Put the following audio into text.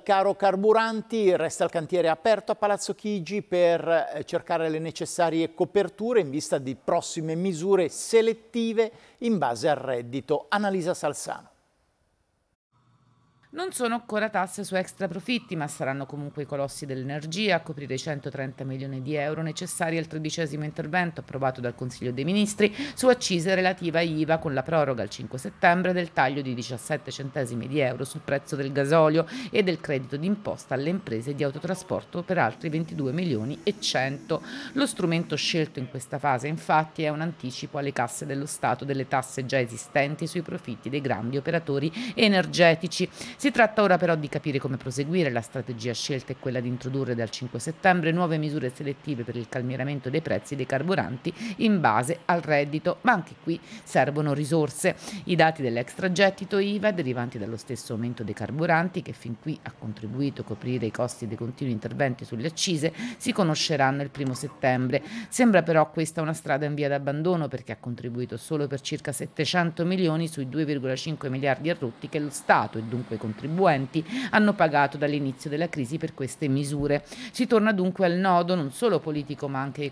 caro carburanti, resta il cantiere aperto a Palazzo Chigi per cercare le necessarie coperture in vista di prossime misure selettive in base al reddito. Annalisa Salzano. Non sono ancora tasse su extra profitti, ma saranno comunque i colossi dell'energia a coprire i 130 milioni di euro necessari al 13° intervento approvato dal Consiglio dei Ministri su accise relativa a IVA, con la proroga al 5 settembre del taglio di 17 centesimi di euro sul prezzo del gasolio e del credito d'imposta alle imprese di autotrasporto per altri 22 milioni e 100. Lo strumento scelto in questa fase, infatti, è un anticipo alle casse dello Stato delle tasse già esistenti sui profitti dei grandi operatori energetici. Si tratta ora però di capire come proseguire. La strategia scelta è quella di introdurre dal 5 settembre nuove misure selettive per il calmieramento dei prezzi dei carburanti in base al reddito, ma anche qui servono risorse. I dati dell'extragettito IVA derivanti dallo stesso aumento dei carburanti, che fin qui ha contribuito a coprire i costi dei continui interventi sulle accise, si conosceranno il 1 settembre. Sembra però questa una strada in via d'abbandono, perché ha contribuito solo per circa 700 milioni sui 2,5 miliardi a rotti che lo Stato e dunque i contribuenti hanno pagato dall'inizio della crisi per queste misure. Si torna dunque al nodo non solo politico ma anche